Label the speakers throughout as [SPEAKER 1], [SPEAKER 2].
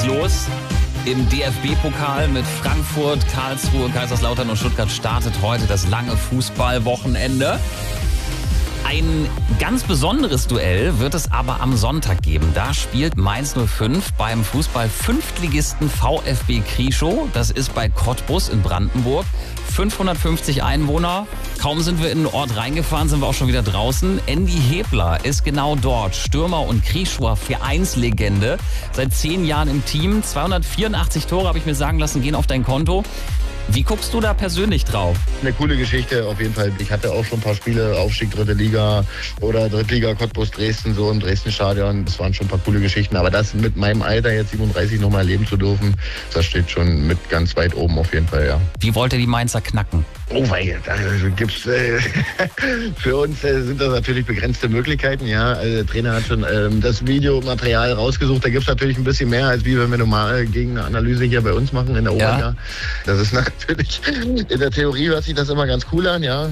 [SPEAKER 1] los. Im DFB-Pokal mit Frankfurt, Karlsruhe, Kaiserslautern und Stuttgart startet heute das lange Fußballwochenende. Ein ganz besonderes Duell wird es aber am Sonntag geben. Da spielt Mainz 05 beim Fußball-Fünftligisten VfB Krieschow. Das ist bei Cottbus in Brandenburg. 550 Einwohner. Kaum sind wir in den Ort reingefahren, sind wir auch schon wieder draußen. Andy Hebler ist genau dort. Stürmer und Krieschower Vereinslegende. Seit 10 Jahren im Team. 284 Tore, habe ich mir sagen lassen, gehen auf dein Konto. Wie guckst du da persönlich drauf?
[SPEAKER 2] Eine coole Geschichte auf jeden Fall. Ich hatte auch schon ein paar Spiele, Aufstieg, dritte Liga oder Drittliga Cottbus Dresden, so im Dresden-Stadion. Das waren schon ein paar coole Geschichten. Aber das mit meinem Alter, jetzt 37, nochmal erleben zu dürfen, das steht schon mit ganz weit oben auf jeden Fall, ja.
[SPEAKER 1] Wie wollt ihr die Mainzer knacken?
[SPEAKER 2] Oh, weil da gibt's für uns sind das natürlich begrenzte Möglichkeiten, ja. Also der Trainer hat schon das Videomaterial rausgesucht. Da gibt's natürlich ein bisschen mehr, als wie wenn wir normal gegen eine Analyse hier bei uns machen in der Oberliga. Ja. Das ist natürlich, in der Theorie hört sich das immer ganz cool an, ja.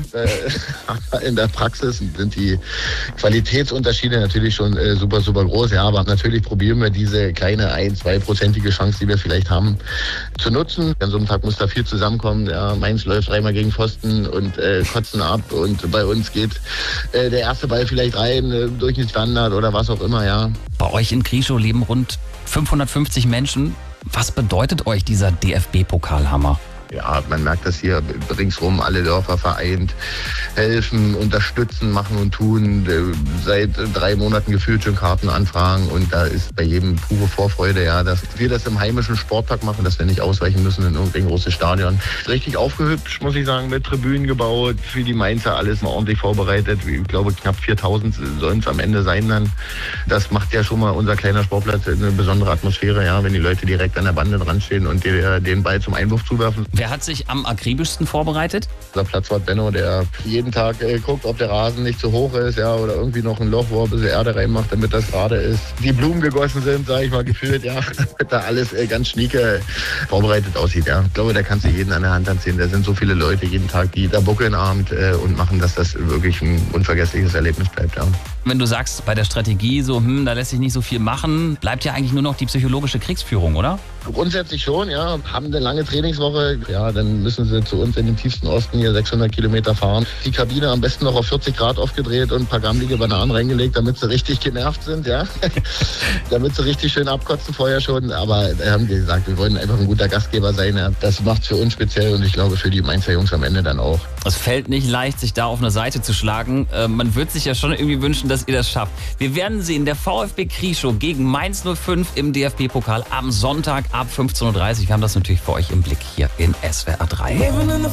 [SPEAKER 2] In der Praxis sind die Qualitätsunterschiede natürlich schon super, super groß, ja. Aber natürlich probieren wir diese kleine 1-2-prozentige Chance, die wir vielleicht haben, zu nutzen. An so einem Tag muss da viel zusammenkommen. Ja. Mainz läuft dreimal gegen Pfosten und kotzen ab und bei uns geht der erste Ball vielleicht rein durch den Standard oder was auch immer, ja.
[SPEAKER 1] Bei euch in Krieschow leben rund 550 Menschen. Was bedeutet euch dieser DFB-Pokalhammer?
[SPEAKER 2] Ja, man merkt das hier ringsrum, alle Dörfer vereint, helfen, unterstützen, machen und tun. Seit 3 Monaten gefühlt schon Karten anfragen und da ist bei jedem pure Vorfreude, ja, dass wir das im heimischen Sportpark machen, dass wir nicht ausweichen müssen in irgendein großes Stadion. Richtig aufgehübscht, muss ich sagen, mit Tribünen gebaut, für die Mainzer alles mal ordentlich vorbereitet. Ich glaube, knapp 4000 sollen es am Ende sein dann. Das macht ja schon mal unser kleiner Sportplatz eine besondere Atmosphäre, ja, wenn die Leute direkt an der Bande dran stehen und den Ball zum Einwurf zuwerfen.
[SPEAKER 1] Wer hat sich am akribischsten vorbereitet?
[SPEAKER 2] Unser Platzwart Benno, der jeden Tag guckt, ob der Rasen nicht zu hoch ist, ja, oder irgendwie noch ein Loch, wo er ein bisschen Erde reinmacht, damit das gerade ist. Die Blumen gegossen sind, sage ich mal, gefühlt, ja, damit da alles ganz schnieke vorbereitet aussieht, ja. Ich glaube, da kannst du jeden an der Hand anziehen. Da sind so viele Leute jeden Tag, die da buckeln abend und machen, dass das wirklich ein unvergessliches Erlebnis bleibt, ja.
[SPEAKER 1] Wenn du sagst, bei der Strategie so, da lässt sich nicht so viel machen, bleibt ja eigentlich nur noch die psychologische Kriegsführung, oder?
[SPEAKER 2] Grundsätzlich schon, ja. Haben eine lange Trainingswoche. Ja, dann müssen sie zu uns in den tiefsten Osten hier 600 Kilometer fahren. Die Kabine am besten noch auf 40 Grad aufgedreht und ein paar gammelige Bananen reingelegt, damit sie richtig genervt sind, ja. Damit sie richtig schön abkotzen vorher schon. Aber haben die gesagt, wir wollen einfach ein guter Gastgeber sein. Ja. Das macht's für uns speziell und ich glaube für die Mainzer Jungs am Ende dann auch.
[SPEAKER 1] Es fällt nicht leicht, sich da auf eine Seite zu schlagen. Man würde sich ja schon irgendwie wünschen, dass ihr das schafft. Wir werden sehen, der VfB Krieschow gegen Mainz 05 im DFB-Pokal am Sonntag ab 15:30 Uhr. Wir haben das natürlich für euch im Blick hier in SWR 3.